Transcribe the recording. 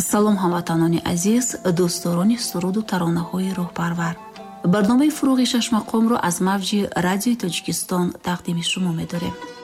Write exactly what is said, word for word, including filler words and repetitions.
салом ҳамватанони азиз, дӯстдорони суруду таронаҳои рӯҳпарвар. барномаи фуруғи шашмақомро аз мавҷи радиои Тоҷикистон тақдими шумо медорем.